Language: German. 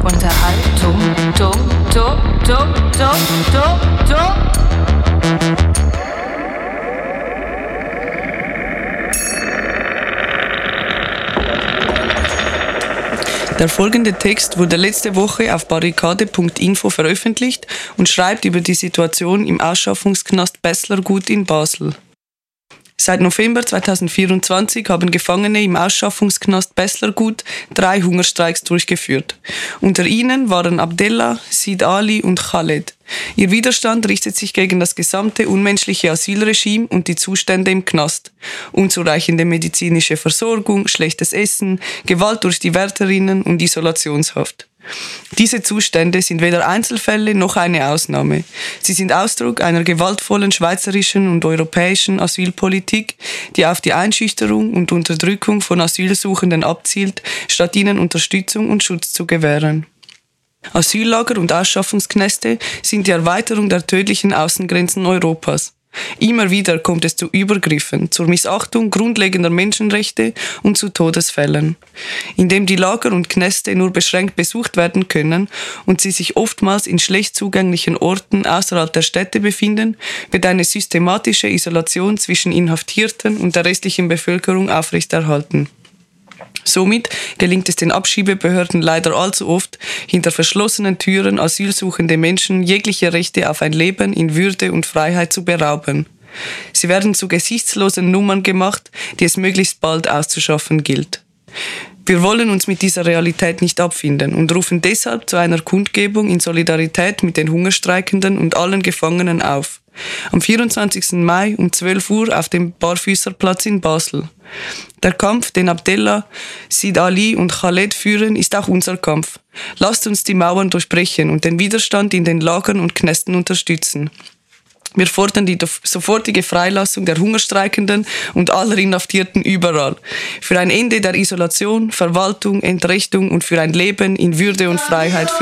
Unterhaltung. Der folgende Text wurde letzte Woche auf barrikade.info veröffentlicht und schreibt über die Situation im Ausschaffungsknast Besslergut in Basel. Seit November 2024 haben Gefangene im Ausschaffungsknast Besslergut 3 Hungerstreiks durchgeführt. Unter ihnen waren Abdella, Sid Ali und Khaled. Ihr Widerstand richtet sich gegen das gesamte unmenschliche Asylregime und die Zustände im Knast. Unzureichende medizinische Versorgung, schlechtes Essen, Gewalt durch die Wärterinnen und Isolationshaft. Diese Zustände sind weder Einzelfälle noch eine Ausnahme. Sie sind Ausdruck einer gewaltvollen schweizerischen und europäischen Asylpolitik, die auf die Einschüchterung und Unterdrückung von Asylsuchenden abzielt, statt ihnen Unterstützung und Schutz zu gewähren. Asyllager und Ausschaffungsknäste sind die Erweiterung der tödlichen Außengrenzen Europas. Immer wieder kommt es zu Übergriffen, zur Missachtung grundlegender Menschenrechte und zu Todesfällen. Indem die Lager und Knäste nur beschränkt besucht werden können und sie sich oftmals in schlecht zugänglichen Orten außerhalb der Städte befinden, wird eine systematische Isolation zwischen Inhaftierten und der restlichen Bevölkerung aufrechterhalten. Somit gelingt es den Abschiebebehörden leider allzu oft, hinter verschlossenen Türen asylsuchende Menschen jegliche Rechte auf ein Leben in Würde und Freiheit zu berauben. Sie werden zu gesichtslosen Nummern gemacht, die es möglichst bald auszuschaffen gilt. Wir wollen uns mit dieser Realität nicht abfinden und rufen deshalb zu einer Kundgebung in Solidarität mit den Hungerstreikenden und allen Gefangenen auf. Am 24. Mai um 12 Uhr auf dem Barfüßerplatz in Basel. Der Kampf, den Abdella, Sid Ali und Khaled führen, ist auch unser Kampf. Lasst uns die Mauern durchbrechen und den Widerstand in den Lagern und Knästen unterstützen. Wir fordern die sofortige Freilassung der Hungerstreikenden und aller Inhaftierten überall. Für ein Ende der Isolation, Verwaltung, Entrechtung und für ein Leben in Würde und Freiheit für